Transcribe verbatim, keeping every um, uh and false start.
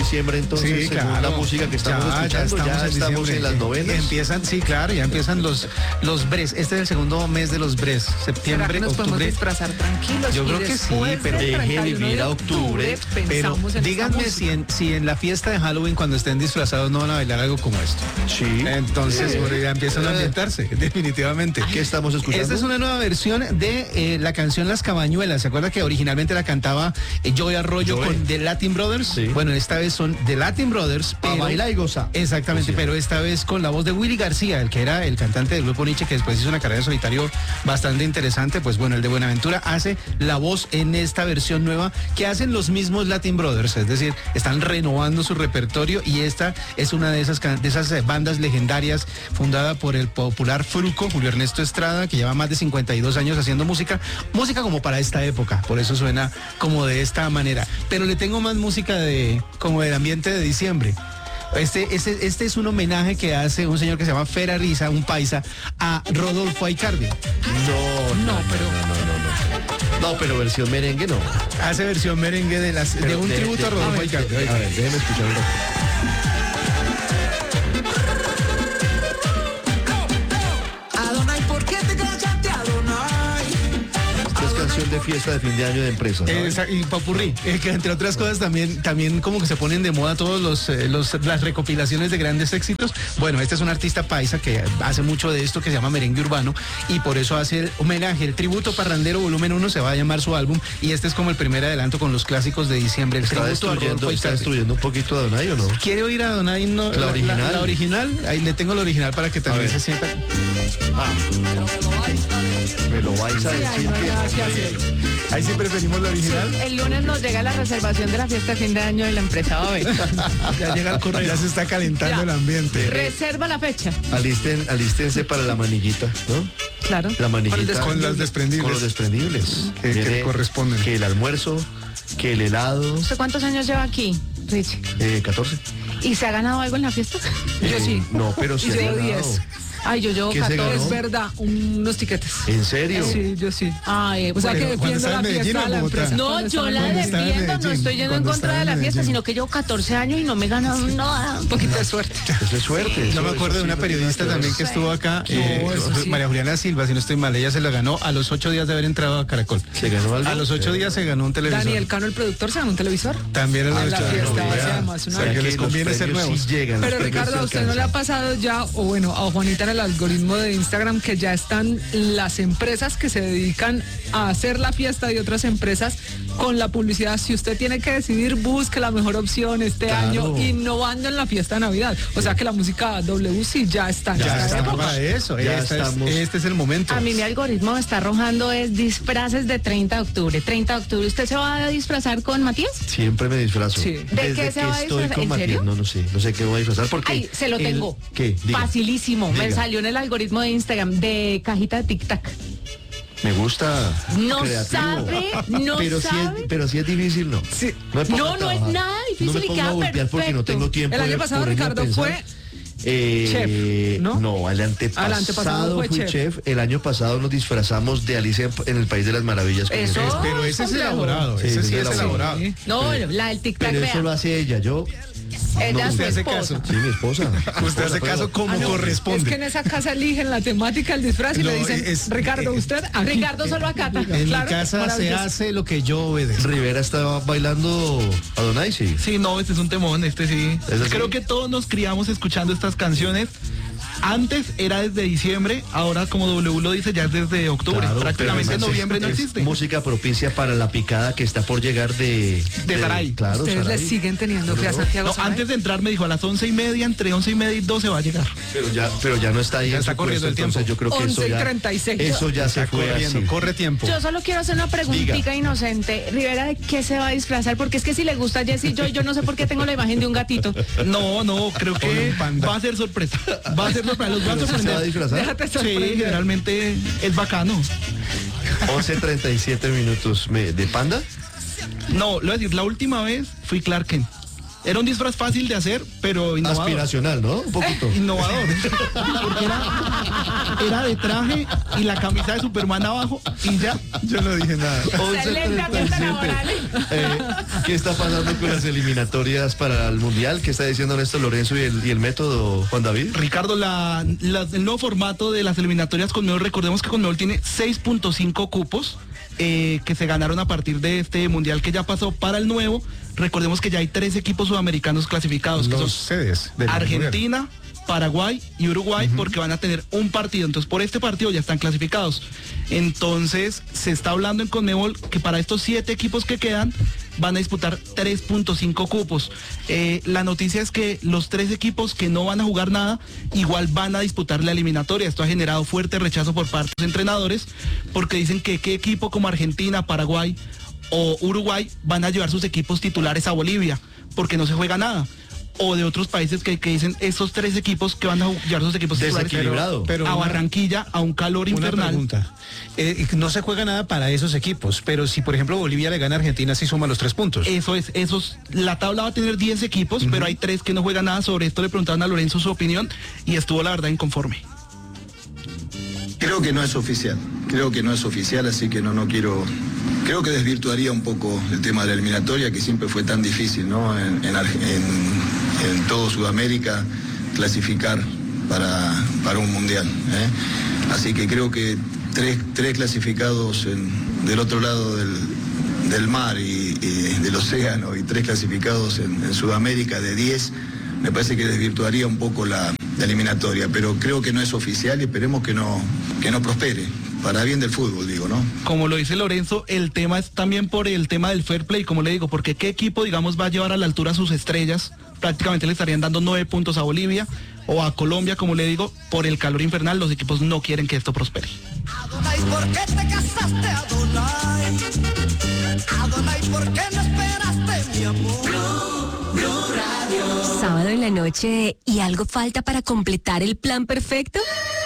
diciembre, entonces, Sí, según claro. la música que estamos Ya, escuchando, ya estamos, ya en, estamos en las novenas. Empiezan, sí, claro, ya empiezan los, los bres. Este es el segundo mes de los bres. ¿Será Septiembre, que nos podemos octubre. disfrazar tranquilos? Yo y creo que sí, después pero del deje treinta y uno vivir de a octubre, Pero pensamos en díganme esta si en, si en la fiesta de Halloween, cuando estén disfrazados, no van a bailar algo como esto. Sí. Entonces, Sí. bueno, ya empiezan a ambientarse, definitivamente. ¿Qué estamos escuchando? Esta es una nueva versión de eh, la canción Las Cabañuelas. ¿Se acuerda que originalmente la cantaba eh, Joey Arroyo Joey. con The Latin Brothers? Sí. Bueno, esta vez son The Latin Brothers, Pa' pero... bailar y gozar. Exactamente, Sí. pero esta vez con la voz de Willy García, el que era el cantante del grupo Nietzsche, que después hizo una carrera de solitario bastante interesante. Pues bueno, el de Buenaventura hace la voz en esta versión nueva que hacen los mismos Latin Brothers, es decir, están renovando su repertorio, y esta es una de esas, can- de esas eh, bandas legendarias fundada por el popular Fruco, Julio Ernesto Estrada, que lleva más de cincuenta y dos años haciendo música, música como para esta época, por eso suena como de esta manera. Pero le tengo más música de como del ambiente de diciembre. Este, este, este es un homenaje que hace un señor que se llama Fera Risa, un paisa, a Rodolfo Aicardi. No, No, pero no, pero versión merengue no. Hace versión merengue de, las, de Pero un de- tributo de- a Rodolfo a ver, Aicardi. A ver, déjeme escuchar un rato. Adonai, ¿por qué te callaste, Adonai? Esta es canción de fiesta de fin de año de empresa, ¿no? Esa- y Papurrí, eh, que entre otras cosas también, también como que se ponen de moda todos los, eh, los las recopilaciones de grandes éxitos. Bueno, este es un artista paisa que hace mucho de esto, que se llama merengue urbano, y por eso hace el homenaje, el tributo parrandero volumen uno se va a llamar su álbum, y este es como el primer adelanto con los clásicos de diciembre. El ¿Está tributo a destruyendo, Rodolfo está Aicardi. destruyendo un poquito a Donay o no? ¿Quiere oír a Donay? No, ¿La original? La, original, ahí le tengo la original para que también ver. se sienta. Me lo vais a sí, ahí decir no hay nada que que... hacer. Ahí sí preferimos la original. El lunes nos llega la reservación de la fiesta de fin de año de la empresa Babel. Ya llega el correo, ya se está calentando Ya. el ambiente. Reserva la fecha. Alisten, alístense para la manillita, ¿no? Claro. La manillita. Con las desprendibles. Con los desprendibles. Que- que Viene corresponden. Que el almuerzo, que el helado. ¿Usted cuántos años lleva aquí, Richie? Eh, catorce. ¿Y se ha ganado algo en la fiesta? Eh, No, pero sí Y ha yo ganado. diez. Ay, yo llevo ¿Qué se catorce. ganó? Es verdad, unos tiquetes. ¿En serio? Sí, yo sí. Ay, O sea, que defiendo la fiesta de la empresa. No, Cuando yo estaba- la cuando estaba en defiendo, no Medellín, estoy yendo en cuando contra estaba de en la fiesta, Medellín. sino que llevo catorce años y no me he ganado nada. Un poquito de suerte. Eso es suerte. Yo eso- me acuerdo eso de una sí no tiene periodista nada que también que ver. estuvo acá, No, eh, eso sí. María Juliana Silva, si no estoy mal, ella se la ganó a los ocho días de haber entrado a Caracol. ¿Se ganó algo? A los ocho días se ganó un televisor. Daniel Cano, el productor, se ganó un televisor. También es A lo la hecho. fiesta, No, va a vea. ser además una O sea, Ya que que les los conviene ser premios nuevos. sí llegan, los Pero premios Ricardo, se ¿a usted no le ha alcanzan. pasado ya, o bueno, a Juanita en el algoritmo de Instagram, que ya están las empresas que se dedican a hacer la fiesta de otras empresas con la publicidad? Si usted tiene que decidir, busque la mejor opción este Claro. año, innovando en la fiesta de Navidad. O sea que la música W sí ya está. Ya está de estamos época. para eso. Ya Esta es- estamos. este es el momento. A mí mi algoritmo me está arrojando es disfraces de treinta de octubre. treinta de octubre, ¿usted se va a disfrazar con Matías? Siempre me disfrazo. Sí. ¿De Desde qué se que va a estoy disfrazar? con ¿En Matías, serio? No, no sé. No sé qué voy a disfrazar porque... Ay, se lo el- tengo. ¿Qué? Diga. Facilísimo. Me Diga. salió en el algoritmo de Instagram de cajita de tic tac. Me gusta. No creativo. sabe, no pero Si sabe. es, pero si es difícil, no. Sí. me pongo No, a no es trabajar. nada difícil no me y pongo queda a golpear porque no perfecto. tengo tiempo. El año de pasado ponerme a Ricardo pensar. fue Eh, chef, ¿no? No, el antepasado, Al antepasado fue fui chef. chef. El año pasado nos disfrazamos de Alicia en, en el País de las Maravillas. con Eso. mi Es- esposa. pero ese es complejo. elaborado. Sí, Ese ese sí es es elaborado. elaborado. No, la del tic tac, Pero eso lo vea. hace ella, yo. Ella no, es su usted hace esposa. caso. Sí, mi esposa. Mi Usted esposa, hace pero- caso como Ah, no, corresponde. Es que en esa casa eligen la temática, el disfraz y No, le dicen, es- Ricardo, eh, usted aquí. Ricardo solo acata. En Claro, mi casa se maravilloso. hace lo que yo obedezco. Rivera estaba bailando a Donay, sí. Sí, no, este es un temón, este sí. ¿Eso sí? Creo que todos nos criamos escuchando estas canciones. Antes era desde diciembre, ahora como W lo dice ya es desde octubre. Claro, Prácticamente pero además noviembre es- no es existe. música propicia para la picada que está por llegar de... De Saray. Claro, Ustedes le Saray. siguen teniendo fe a Claro. Santiago No, Saray? antes de entrar me dijo a las once y media, entre once y media y doce va a llegar. Pero ya, pero ya no está ahí Ya en está su corriendo puesto, el tiempo. entonces yo creo que eso once y ya... treinta y seis. Eso ya se Está fue corriendo, así. corre tiempo. Yo solo quiero hacer una preguntita Diga. inocente. Rivera, ¿de qué se va a disfrazar? Porque es que si le gusta a Jessy, yo, yo no sé por qué tengo la imagen de un gatito. No, no, creo O de que un panda. va a ser sorpresa. Va a ser sorpresa, los va a ¿Pero sí se va a sorprender. disfrazar? Déjate Sí, sorprender. generalmente es bacano. once treinta y siete minutos. Me- ¿De Panda? No, lo voy a decir, la última vez fui Clark Kent. Era un disfraz fácil de hacer, pero innovador. Aspiracional, ¿no? Un poquito. Innovador. Porque era, era de traje y la camisa de Superman abajo y ya. Yo no dije nada. Excelente ambiente laboral. Eh, ¿Qué está pasando con las eliminatorias para el Mundial? ¿Qué está diciendo Néstor Lorenzo y el, y el método, Juan David? Ricardo, la, la- el nuevo formato de las eliminatorias Conmebol, recordemos que Conmebol tiene seis punto cinco cupos eh, que se ganaron a partir de este Mundial que ya pasó para el nuevo. Recordemos que ya hay tres equipos sudamericanos clasificados, que Los son sedes del Argentina, Paraguay y Uruguay, porque van a tener un partido. Entonces, por este partido ya están clasificados. Entonces, se está hablando en Conmebol que para estos siete equipos que quedan van a disputar tres punto cinco cupos. Eh, la noticia es que los tres equipos que no van a jugar nada, igual van a disputar la eliminatoria. Esto ha generado fuerte rechazo por parte de los entrenadores, porque dicen que qué equipo como Argentina, Paraguay o Uruguay van a llevar sus equipos titulares a Bolivia, porque no se juega nada. O de otros países que, que dicen esos tres equipos que van a llevar sus equipos titulares Desequilibrado. Pero a una- Barranquilla a un calor Una infernal. pregunta. Eh, no se juega nada para esos equipos, pero si por ejemplo Bolivia le gana a Argentina, sí suma los tres puntos. Eso es, esos, la tabla va a tener diez equipos, pero hay tres que no juegan nada. Sobre esto le preguntaron a Lorenzo su opinión y estuvo la verdad inconforme. Creo que no es oficial, creo que no es oficial, así que no, no quiero, creo que desvirtuaría un poco el tema de la eliminatoria, que siempre fue tan difícil, ¿no? En, en, Arge- en- en todo Sudamérica clasificar para, para un mundial, ¿eh? Así que creo que tres, tres clasificados en- del otro lado del, del mar y, y del océano y tres clasificados en, en Sudamérica de diez, me parece que desvirtuaría un poco la, la eliminatoria, pero creo que no es oficial y esperemos que no, que no prospere, para bien del fútbol, digo, ¿no? Como lo dice Lorenzo, el tema es también por el tema del fair play, como le digo, porque qué equipo, digamos, va a llevar a la altura a sus estrellas. Prácticamente le estarían dando nueve puntos a Bolivia o a Colombia, como le digo, por el calor infernal. Los equipos no quieren que esto prospere. Adonai, ¿por qué te casaste, Adonai? Adonai, ¿por qué no esperaste, mi amor? Sábado en la noche y algo falta para completar el plan perfecto.